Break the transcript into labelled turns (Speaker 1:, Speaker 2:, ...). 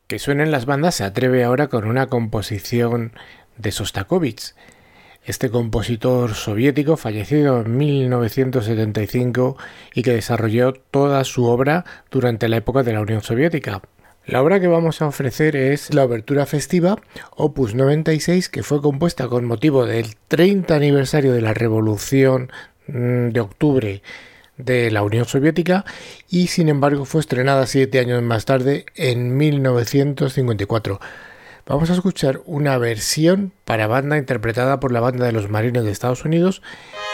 Speaker 1: que suenen las bandas se atreve ahora con una composición de Sostakovich. Este compositor soviético fallecido en 1975 y que desarrolló toda su obra durante la época de la Unión Soviética. La obra que vamos a ofrecer es la Obertura Festiva, opus 96, que fue compuesta con motivo del 30 aniversario de la Revolución de octubre de la Unión Soviética y sin embargo fue estrenada 7 años más tarde, en 1954. Vamos a escuchar una versión para banda interpretada por la Banda de los Marines de Estados Unidos